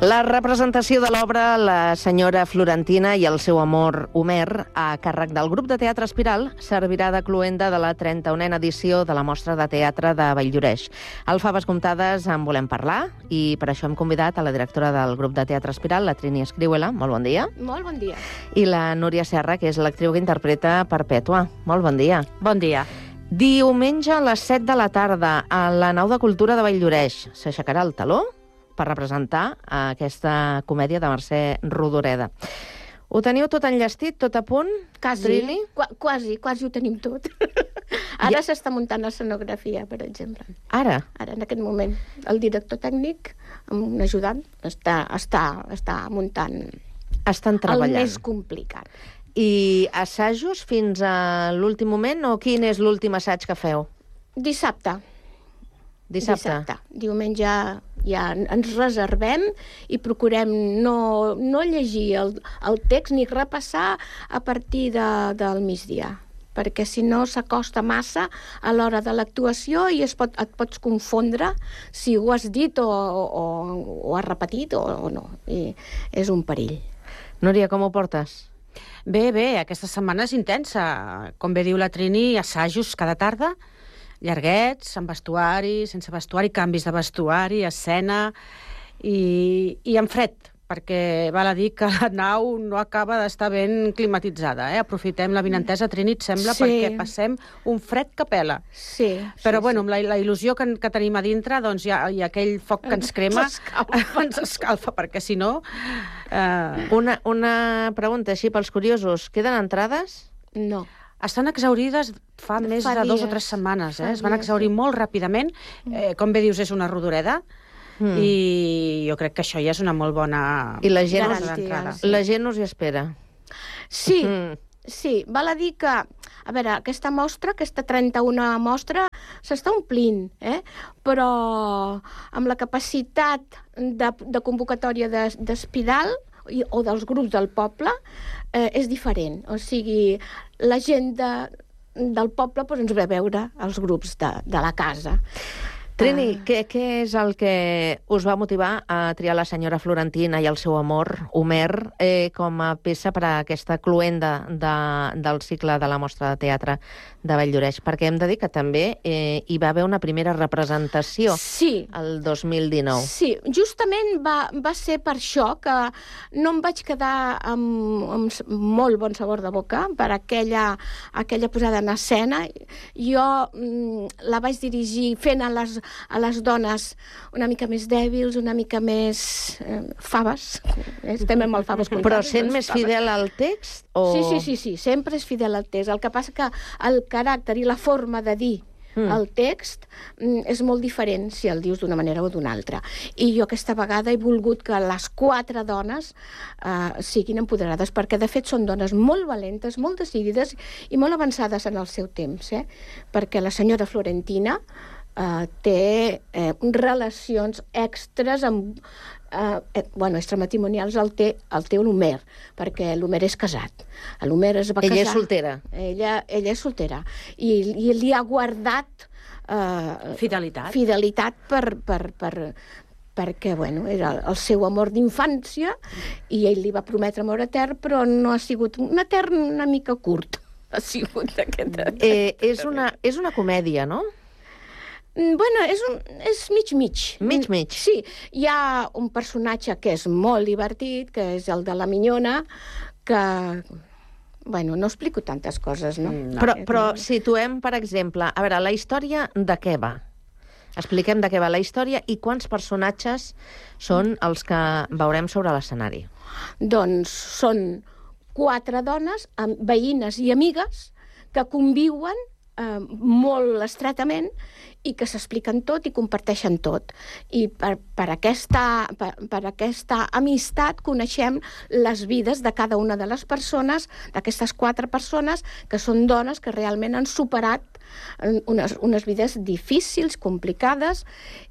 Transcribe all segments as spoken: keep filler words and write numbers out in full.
La representació de l'obra La senyora Florentina i el seu amor Homer, a càrrec del grup de teatre Espiral, servirà de cloenda de la trenta-unena edició de la Mostra de Teatre de Valldoreix. Al Faves Comptades en volem parlar i per això hem convidat a la directora del grup de teatre Espiral, la Trini Escrihuela. Molt bon dia. Molt bon dia. I la Núria Serra, que és l'actriu que interpreta Perpètua. Molt bon dia. Bon dia. Diumenge a les set de la tarda a la Nau de Cultura de Valldoreix s'aixecarà el teló per representar aquesta comèdia de Mercè Rodoreda. Ho teniu tot enllestit, tot a punt? Quasi, Trini? Qu quasi, quasi ho tenim tot. Ara I... s'està muntant l'escenografia, per exemple. Ara? Ara, en aquest moment. El director tècnic, amb un ajudant, està, està, està muntant Estan treballant. el més complicat. I assajos fins a l'últim moment o quin és l'últim assaig que feu? Dissabte. Dissabte? Dissabte. Diumenge ja ens reservem i procurem no, no llegir el, el text ni repassar a partir de, del migdia, perquè si no s'acosta massa a l'hora de l'actuació i es pot, et pots confondre si ho has dit o, o, o has repetit o, o no. I és un perill. Núria, com ho portes? Bé, bé, aquesta setmana és intensa. Com bé diu la Trini, assajos cada tarda, llarguets, amb vestuari, sense vestuari, canvis de vestuari, escena, i, i en fred, perquè val a dir que la nau no acaba d'estar ben climatitzada. Eh? Aprofitem la vinentesa, Trini, et sembla, Sí. perquè passem un fred que pela. Sí. Però, sí, bueno, sí. amb la, la il·lusió que, que tenim a dintre, doncs hi ha, hi ha aquell foc que ens crema, S'escalfa. ens escalfa, perquè si no... Eh, Una, una pregunta així pels curiosos. Queden entrades? No. Estan exaurides fa De més fa de dos o dies. tres setmanes. Eh? Fa Es van dies, exaurir sí. molt ràpidament. Eh, com bé dius, és una rodoreda. Mm. I jo crec que això ja és una molt bona... I la gent, us, Garantia, d'entrada. sí. la gent us hi espera. Sí, Mm. sí. Val a dir que, a veure, aquesta mostra, aquesta trenta-una mostra, s'està omplint, eh? Però amb la capacitat de, de convocatòria de- d'Espiral i, o dels grups del poble eh, és diferent. O sigui, la gent de, del poble doncs, ens ve a veure els grups de, de la casa. Trini, Ah. què, què és el que us va motivar a triar la senyora Florentina i el seu amor, Homer, eh, com a peça per a aquesta cloenda de, del cicle de la Mostra de Teatre de Valldoreix? Perquè hem de dir que també eh, hi va haver una primera representació Sí, el dos mil dinou. Sí, justament va, va ser per això que no em vaig quedar amb, amb s- molt bon sabor de boca per aquella, aquella posada en escena. Jo mm, la vaig dirigir fent a les, a les dones una mica més dèbils, una mica més eh, faves. Estem amb el faves Però comptades, sent doncs, més faves. fidel al text? O... Sí, sí, sí, sí, sempre és fidel al text. El que passa que el caràcter i la forma de dir Mm. el text mm, és molt diferent si el dius d'una manera o d'una altra. I jo aquesta vegada he volgut que les quatre dones eh, siguin empoderades, perquè de fet són dones molt valentes, molt decidides i molt avançades en el seu temps, eh? Perquè la senyora Florentina eh, té eh, relacions extres amb Uh, eh, bueno, extramatrimonials el té, el té l'Homer, perquè l'Homer és casat. L'Homer es va Ella casar... és soltera. Ella, ella és soltera. I, i li ha guardat uh, Fidelitat. fidelitat per, per, per, perquè, bueno, era el seu amor d'infància i ell li va prometre amor etern, però no ha sigut un etern una mica curt. Ha sigut aquest... Eh, és, una, és una comèdia, no? Mm, Bueno, és, un, és mig-mig. Mig-mig. Sí, hi ha un personatge que és molt divertit, que és el de la minyona, que... Bueno, no explico tantes coses, no? No. Però, però situem, per exemple, a veure, la història de què va? Expliquem de què va la història i quants personatges són els que veurem sobre l'escenari. Doncs són quatre dones, amb veïnes i amigues, que conviuen eh, molt estretament i que s'expliquen tot i comparteixen tot. I per, per, aquesta, per, per aquesta amistat coneixem les vides de cada una de les persones, d'aquestes quatre persones, que són dones que realment han superat unes, unes vides difícils, complicades,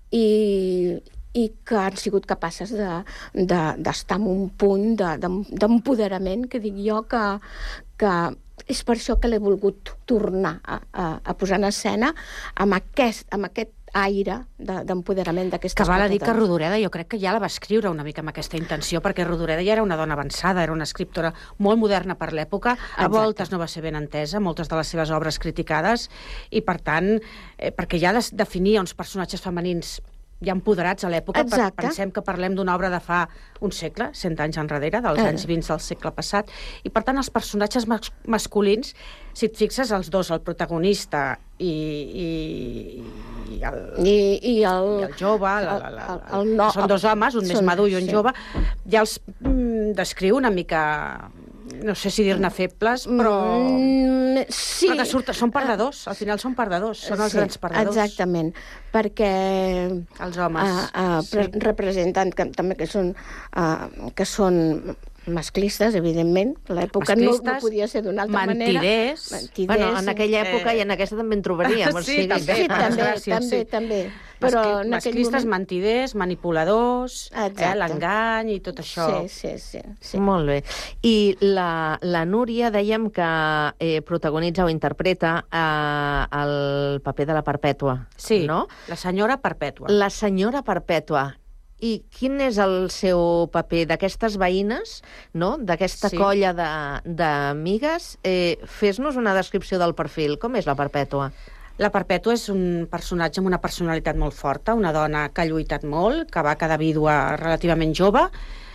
i, i que han sigut capaces d'estar de, de, en un punt d'empoderament, que dic jo que, que és per això que l'he volgut tornar a, a, a posar en escena amb aquest, amb aquest aire d'empoderament de, d'aquestes Que val a dir quatre que dones. Rodoreda jo crec que ja la va escriure una mica amb aquesta intenció, perquè Rodoreda ja era una dona avançada, era una escriptora molt moderna per l'època, a Exacte. voltes no va ser ben entesa, moltes de les seves obres criticades, i per tant, eh, perquè ja des, definia uns personatges femenins ja empoderats a l'època. Exacte. Pensem que parlem d'una obra de fa un segle, cent anys enrere, dels Eh. anys vint del segle passat, i per tant els personatges mas masculins, si et fixes, els dos, el protagonista i, i, i, el, I, i, el, i el jove, la, la, la, el, el, no, són dos homes, un són- més madur i un sí. jove, ja els mm, descriu una mica, no sé si dir-ne febles, però... Mm, sí. però que surt, són perdedors, al final són perdedors, són els Sí, grans perdedors. Exactament, perquè Els homes, uh, uh, sí. representen que, també que són, uh, que són masclistes, evidentment. L'època no, no Masclistes, podia ser d'una altra mentiders. manera. Mentiders. Bueno, en aquella època eh, i en aquesta també en trobaríem. O sí, sigui, també, Sí, per també, desgràcia, també, sí. també. Però Mascli- en aquell masclistes, moment... mentiders, manipuladors, eh, Exacte. l'engany i tot això. Sí, sí, sí. sí. Molt bé. I la, la Núria, dèiem que eh, protagonitza o interpreta eh, el paper de la Perpètua, Sí, no? la senyora Perpètua. La senyora Perpètua. I quin és el seu paper d'aquestes veïnes, no? D'aquesta Sí. colla de- d'amigues? Eh, Fes-nos una descripció del perfil. Com és la Perpètua? La Perpètua és un personatge amb una personalitat molt forta, una dona que ha lluitat molt, que va quedar vídua relativament jove,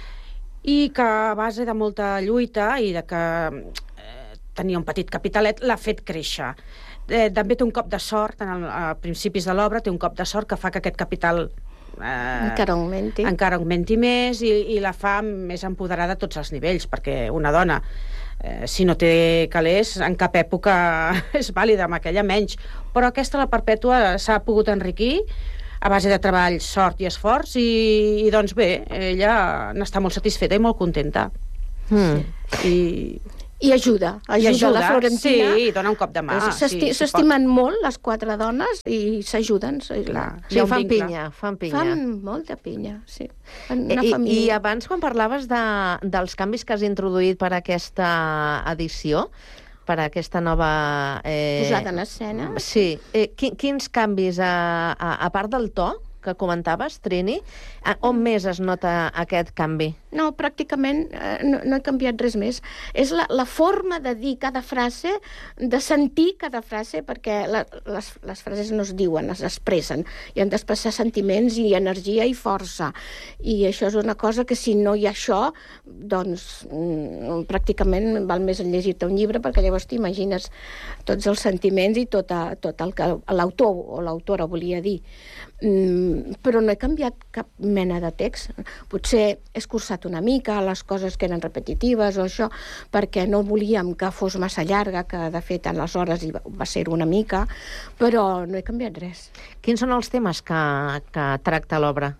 i que a base de molta lluita i de que eh, tenia un petit capitalet, l'ha fet créixer. Eh, també té un cop de sort, en el, a principis de l'obra, té un cop de sort que fa que aquest capital eh, Encara augmenti. encara augmenti més i, i la fa més empoderada a tots els nivells, perquè una dona, eh, si no té calés, en cap època és vàlida, amb aquella menys. Però aquesta, la Perpètua, s'ha pogut enriquir a base de treball, sort i esforç, i, i doncs bé, ella n'està molt satisfeta i molt contenta. Mm. I, I ajuda, ajuda, i ajuda, la Florentina. sí, dona un cop de mà. S'esti- sí, S'estimen molt, les quatre dones, i s'ajuden. Clar. Sí, Hi ha un fan vincle. pinya, fan pinya. Fan molta pinya, sí. Fan una I, I família. abans, quan parlaves de, dels canvis que has introduït per a aquesta edició, per a aquesta nova... Eh, Posada en escena. Sí. Eh, qui, quins canvis, a, a, a part del to que comentaves, Trini, a, on més es nota aquest canvi? No, pràcticament eh, no, no he canviat res més. És la, la forma de dir cada frase, de sentir cada frase, perquè la, les, les frases no es diuen, es expressen, i han d'expressar sentiments i energia i força. I això és una cosa que si no hi ha això, doncs mm, pràcticament val més en llegir-te un llibre, perquè llavors t'imagines tots els sentiments i tot, a, tot el que l'autor o l'autora volia dir. Mm, però no he canviat cap mena de text. Potser he escurçat una mica les coses que eren repetitives o això, perquè no volíem que fos massa llarga, que de fet en les hores hi va, va ser una mica, però no he canviat res. Quins són els temes que, que tracta l'obra?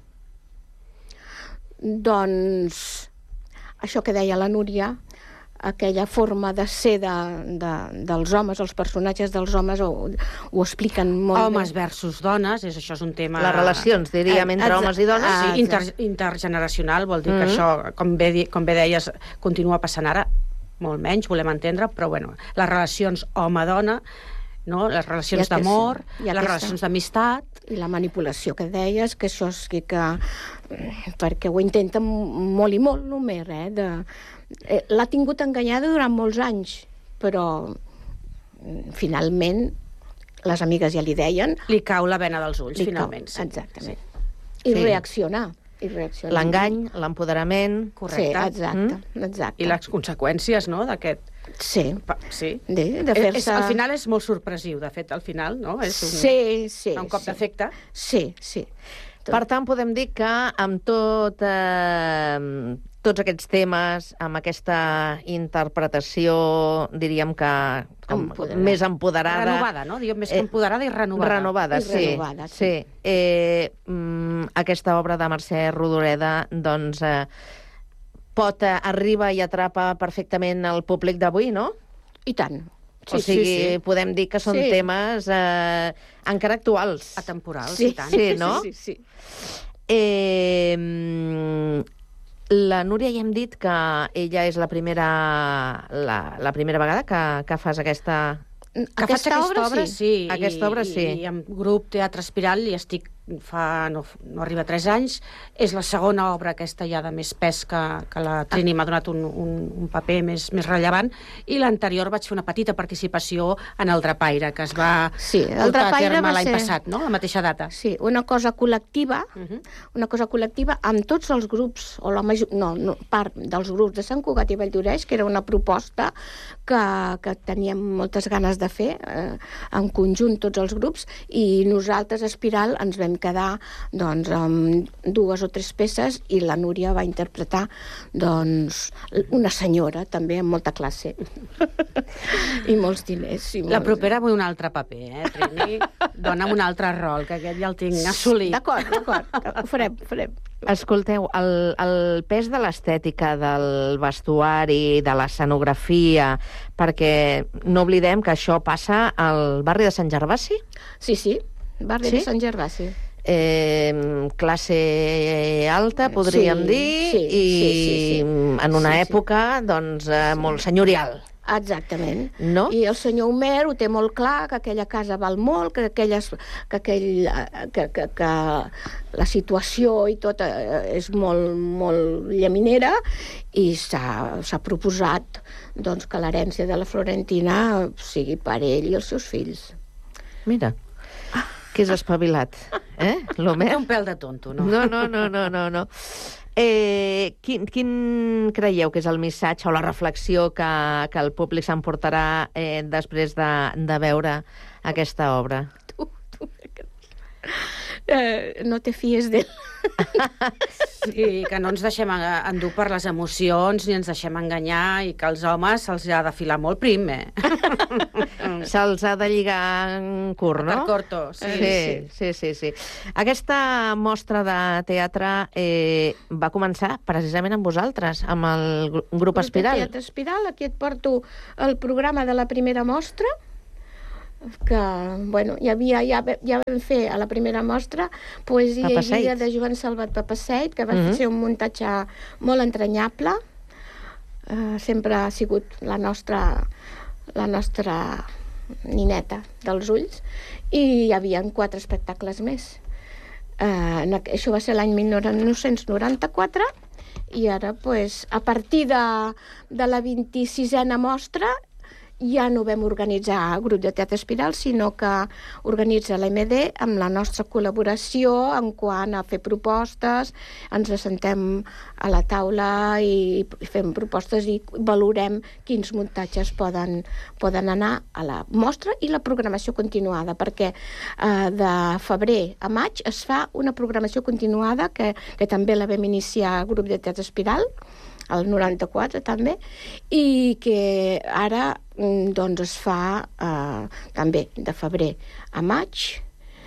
Doncs això que deia la Núria, aquella forma de ser de, de, dels homes, els personatges dels homes ho, ho expliquen molt Homes bé. versus dones, és, això és un tema... Les relacions, diríem, entre Exa- homes i dones? Ah, Sí, inter, intergeneracional, vol dir Mhm. que això, com bé, di- com bé deies, continua passant ara, molt menys, volem entendre, però bueno, les relacions home-dona, no? Les relacions I aquesta- d'amor, i les aquesta- relacions d'amistat... I la manipulació que deies, que això sí que... perquè ho intenta molt i molt, l'Homer, eh? De, eh l'ha tingut enganyada durant molts anys, però mm, finalment les amigues ja li deien... Li cau la vena dels ulls, li finalment. cau, Sí. exactament. Sí. I Sí. reaccionar. I reaccionar. L'engany, l'empoderament... Correcte. Sí, exacte, exacte. I les conseqüències, no?, d'aquest... Sí, pa- Sí. de, de És, és, fer-se... al final és molt sorpresiu, de fet, al final, no? És un, Sí, sí. un cop sí. d'efecte. Sí, sí. Per tant, podem dir que amb tot, eh, tots aquests temes, amb aquesta interpretació, diríem que com, Empoderada. més empoderada... Renovada, no? Diguem més que Eh, empoderada i renovada. Renovada, I sí. renovada, sí. sí. Eh, mm, aquesta obra de Mercè Rodoreda, doncs, eh, pot, eh, arriba i atrapa perfectament el públic d'avui, no? I tant. Sí, o sigui, sí, sí. podem dir que són Sí. temes eh, encara actuals. Atemporals, Sí, i tant. Sí, no? Sí, sí, sí. Eh, mm, la Núria ja hem dit que ella és la primera, la, la primera vegada que, que fas aquesta Que faig aquesta obra, sí. Aquesta obra, sí. I, i amb grup Teatre Espiral hi estic fa, no, no arriba a tres anys. És la segona obra aquesta ja de més pes que, que la Trini m'ha donat un, un, un paper més, més rellevant, i l'anterior vaig fer una petita participació en el Drapaire, que es va sí, el portar a terme va l'any ser... passat, no? La mateixa data. Sí, una cosa col·lectiva, Uh -huh. una cosa col·lectiva amb tots els grups, o la major... no, no, part dels grups de Sant Cugat i Valldoreix, que era una proposta que, que teníem moltes ganes de fer eh, en conjunt tots els grups, i nosaltres, Espiral, ens vam quedar doncs, amb dues o tres peces, i la Núria va interpretar doncs, una senyora, també, amb molta classe. I molts diners. I molts... La propera vull un altre paper, eh, Trini? Dona'm un altre rol, que aquest ja el tinc assolit. D'acord, d'acord. Ho farem, ho farem. Escolteu, el, el pes de l'estètica, del vestuari, de l'escenografia, perquè no oblidem que això passa al barri de Sant Gervasi? Sí, sí, barri Sí? de Sant Gervasi. Eh, classe alta, podríem Sí, dir, sí, i sí, sí, sí. en una Sí, sí. època doncs, eh, molt senyorial. Exactament. No? I el senyor Homer ho té molt clar, que aquella casa val molt, que, aquelles, que, aquell, que, que, que la situació i tot eh, és molt, molt llaminera, i s'ha proposat doncs, que l'herència de la Florentina sigui per ell i els seus fills. Mira, que és espavilat, eh, l'Homer? Té un pèl de tonto, no? No, no, no, no, no, no. Eh, quin, quin creieu que és el missatge o la reflexió que, que el públic s'emportarà eh, després de, de veure aquesta obra? Tu, tu, eh, no te fies d'ell. Sí, que no ens deixem endur per les emocions ni ens deixem enganyar, i que als homes se'ls ha de filar molt prim, eh? Se'ls ha de lligar en curt, no? Per corto, sí. Sí, sí, sí, sí. Aquesta mostra de teatre eh, va començar precisament amb vosaltres, amb el gru- grup Espiral. Teatre Espiral, aquí et porto el programa de la primera mostra, que, bueno, hi havia, ja, ja vam fer a la primera mostra poesia i Papaseit. vida de Joan Salvat Papaseit, que va Mhm. ser un muntatge molt entranyable. Uh, sempre ha sigut la nostra, la nostra nineta dels ulls, i hi havia quatre espectacles més. Uh, això va ser l'any mil nou-cents noranta-quatre, i ara, pues, a partir de, de la vint-i-sisena mostra, ja no vam organitzar el grup de Teatre Espiral, sinó que organitza l'M D amb la nostra col·laboració en quant a fer propostes. Ens assentem a la taula i fem propostes i valorem quins muntatges poden, poden anar a la mostra, i la programació continuada, perquè eh, de febrer a maig es fa una programació continuada que, que també la vam iniciar al grup de Teatre Espiral, el noranta-quatre també, i que ara doncs es fa eh, també de febrer a maig,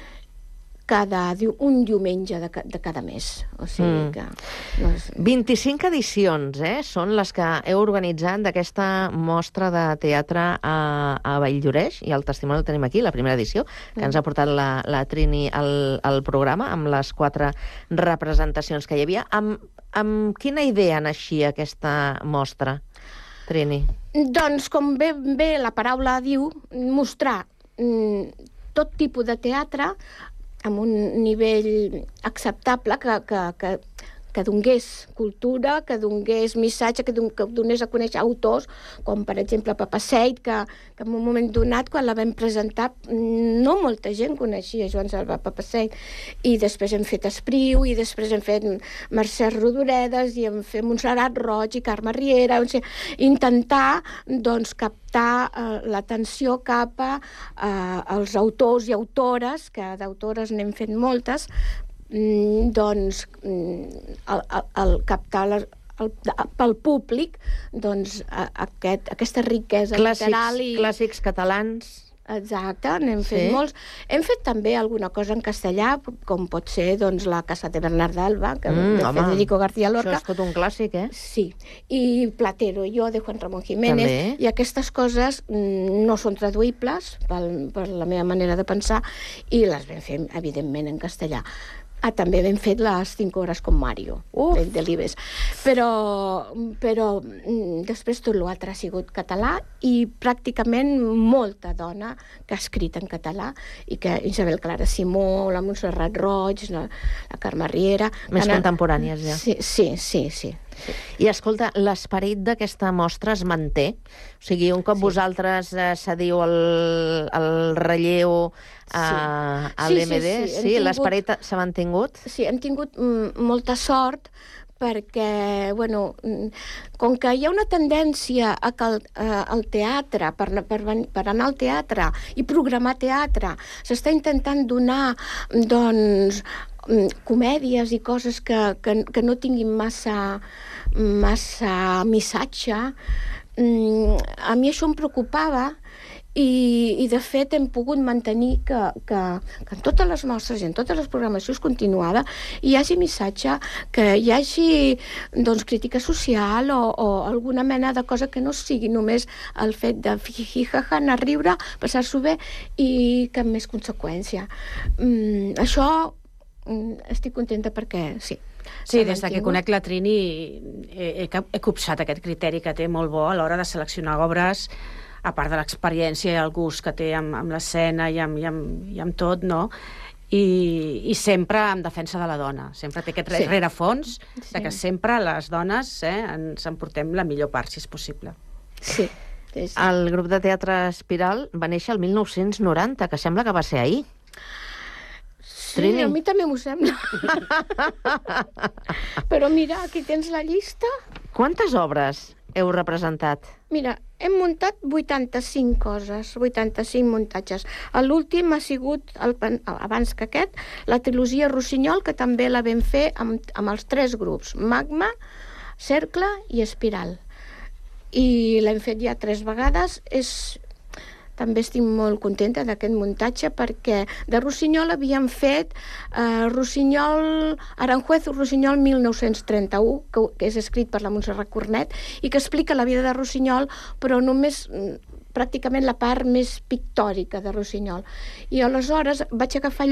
cada, un diumenge de, de cada mes. O sigui Mm. que... No és... vint-i-cinc edicions, eh, són les que heu organitzat d'aquesta mostra de teatre a, a Valldoreix, i el testimoni el tenim aquí, la primera edició, que ens ha portat la, la Trini al, al programa, amb les quatre representacions que hi havia. Amb, amb quina idea naixia aquesta mostra, Trini? Doncs, com bé, bé la paraula diu, mostrar mm, tot tipus de teatre amb un nivell acceptable que, que, que, que donés cultura, que donés missatge, que, don, que donés a conèixer autors, com per exemple Papaseit, que, que en un moment donat, quan la vam presentar, no molta gent coneixia Joan Salvat Papaseit, i després hem fet Espriu, i després hem fet Mercè Rodoredes, i hem fet Montserrat Roig i Carme Riera, o sigui, intentar doncs, captar eh, l'atenció cap a, eh, als autors i autores, que d'autores n'hem fet moltes, doncs el, el, el captar les, el, pel públic doncs aquest, aquesta riquesa clàssics, literal i... clàssics catalans. Exacte, n'hem fet Sí? molts. Hem fet també alguna cosa en castellà, com pot ser doncs, la Casa de Bernard d'Alba, que Mm, de home, Federico García Lorca. Això és tot un clàssic, eh? Sí, i Platero i jo, de Juan Ramón Jiménez, També. i aquestes coses mm, no són traduïbles pel, per la meva manera de pensar, i les vam fer, evidentment, en castellà. Ah, també hem fet les cinc hores com Mario, de, de l'Ibes. Però, però després tot l'altre ha sigut català i pràcticament molta dona que ha escrit en català i que Isabel Clara Simó, la Montserrat Roig, la, la Carme Riera... Més Anna... contemporànies, ja. Sí, sí, sí, sí. Sí. I escolta, l'esperit d'aquesta mostra es manté? O sigui, un cop sí. vosaltres eh, cediu el, el relleu a, sí. a l'M D, sí, sí, sí, sí l'esperit s'ha mantingut? Sí, hem tingut mm, molta sort perquè, bueno, com que hi ha una tendència a que el, eh, el teatre, per, per, per anar al teatre i programar teatre, s'està intentant donar, doncs, comèdies i coses que, que, que no tinguin massa, massa missatge. A mi això em preocupava i, i de fet hem pogut mantenir que, que, que en totes les mostres i en totes les programacions continuades hi hagi missatge, que hi hagi doncs, crítica social o, o alguna mena de cosa que no sigui només el fet de hi-hi-ha-ha, anar a riure, passar-s'ho bé i cap més conseqüència. Mm, això estic contenta perquè sí. Sí, des que conec la Trini he, he, he copsat aquest criteri que té molt bo a l'hora de seleccionar obres, a part de l'experiència i el gust que té amb, amb l'escena i, amb, i, amb, i amb tot, no? I, i sempre en defensa de la dona. Sempre té aquest sí. rerefons sí. de que sempre les dones eh, ens emportem la millor part, si és possible. Sí. sí, sí. El grup de teatre Espiral va néixer el mil nou-cents noranta, que sembla que va ser ahir. Sí, Trini. A mi també m'ho sembla. Però mira, aquí tens la llista. Quantes obres heu representat? Mira, hem muntat vuitanta-cinc coses, vuitanta-cinc muntatges. L'últim ha sigut, el, abans que aquest, la trilogia Rossinyol, que també la vam fer amb, amb els tres grups, Magma, Cercle i Espiral. I l'hem fet ja tres vegades. És... També estic molt contenta d'aquest muntatge perquè de Rossinyol havíem fet eh, Rossinyol, Aranjuez, Rossinyol mil nou-cents trenta-u, que, que és escrit per la Montserrat Cornet i que explica la vida de Rossinyol, però només pràcticament la part més pictòrica de Rossinyol. I aleshores vaig agafar allò